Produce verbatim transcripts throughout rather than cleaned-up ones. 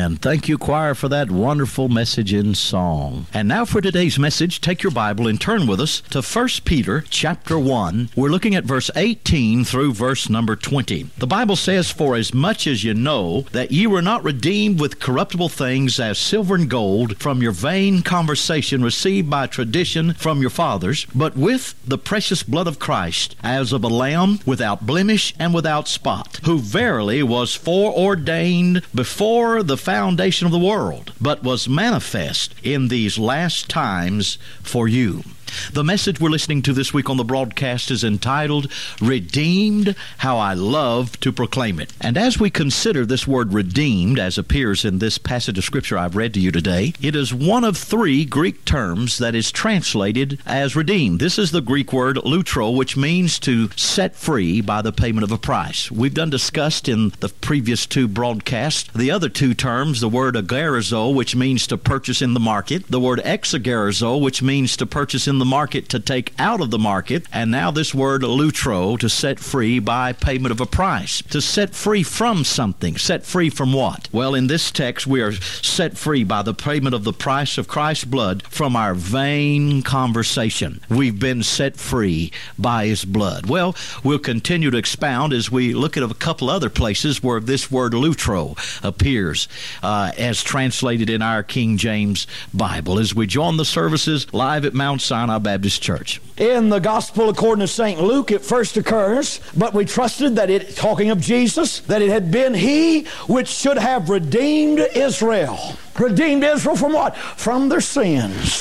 Amen. Thank you, choir, for that wonderful message in song. And now for today's message, take your Bible and turn with us to First Peter chapter one. We're looking at verse eighteen through verse number twenty. The Bible says, "For as much as you know that ye were not redeemed with corruptible things as silver and gold from your vain conversation received by tradition from your fathers, but with the precious blood of Christ, as of a lamb without blemish and without spot, who verily was foreordained before the foundation of the world, but was manifest in these last times for you." The message we're listening to this week on the broadcast is entitled, "Redeemed, How I Love to Proclaim It." And as we consider this word redeemed, as appears in this passage of Scripture I've read to you today, it is one of three Greek terms that is translated as redeemed. This is the Greek word lutro, which means to set free by the payment of a price. We've done discussed in the previous two broadcasts the other two terms, the word agarizo, which means to purchase in the market, the word exagarizo, which means to purchase in the market, to take out of the market, and now this word lutro, to set free by payment of a price, to set free from something. Set free from what? Well, in this text we are set free by the payment of the price of Christ's blood from our vain conversation. We've been set free by His blood. Well, we'll continue to expound as we look at a couple other places where this word lutro appears uh, as translated in our King James Bible, as we join the services live at Mount Sinai Baptist Church. In the Gospel according to Saint Luke, it first occurs, but we trusted that it, talking of Jesus, that it had been He which should have redeemed Israel. Redeemed Israel from what? From their sins.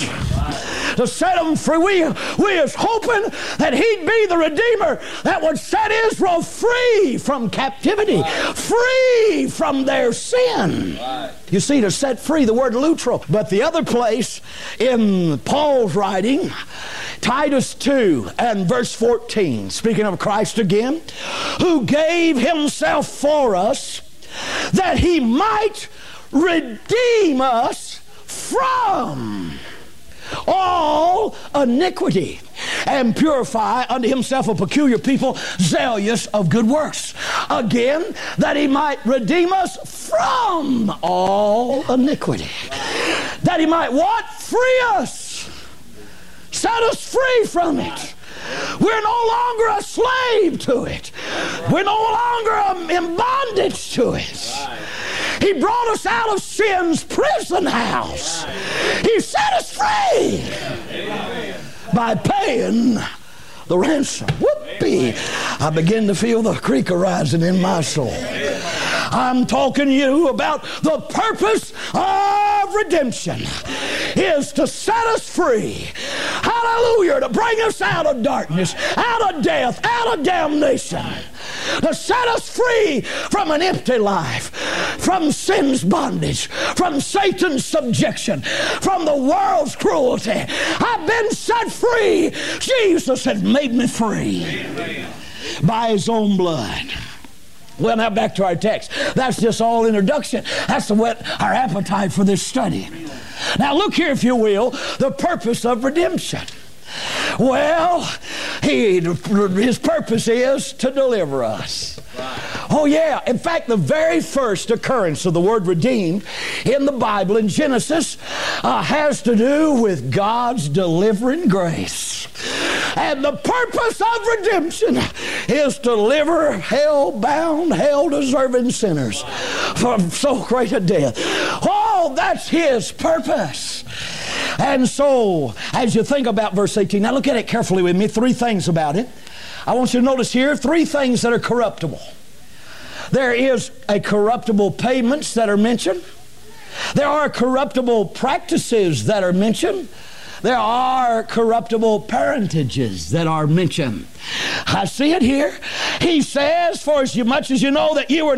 To set them free. We, we is hoping that He'd be the Redeemer that would set Israel free from captivity, free from their sin. You see, to set free, the word lutro. But the other place in Paul's writing, Titus two and verse fourteen, speaking of Christ again, who gave Himself for us that He might redeem us from all iniquity, and purify unto Himself a peculiar people, zealous of good works. Again, that He might redeem us from all iniquity. That He might what? Free us. Set us free from it. We're no longer a slave to it. We're no longer in bondage to it. He brought us out of sin's prison house. He set us free by paying the ransom. Whoopee! I begin to feel the creek arising in my soul. I'm talking to you about the purpose of redemption is to set us free. Hallelujah! To bring us out of darkness, out of death, out of damnation. To set us free from an empty life, from sin's bondage, from Satan's subjection, from the world's cruelty. I've been set free. Jesus has made me free. Amen. By His own blood. Well, now back to our text. That's just all introduction. That's what our appetite for this study. Now look here, if you will, the purpose of redemption. Well, he, His purpose is to deliver us. Oh yeah, in fact, the very first occurrence of the word redeemed in the Bible in Genesis uh, has to do with God's delivering grace. And the purpose of redemption is to deliver hell-bound, hell-deserving sinners from so great a death. Oh, that's His purpose. And so, as you think about verse eighteen, now look at it carefully with me, three things about it. I want you to notice here three things that are corruptible. There is a corruptible payments that are mentioned. There are corruptible practices that are mentioned. There are corruptible parentages that are mentioned. I see it here. He says, for as much as you know that you were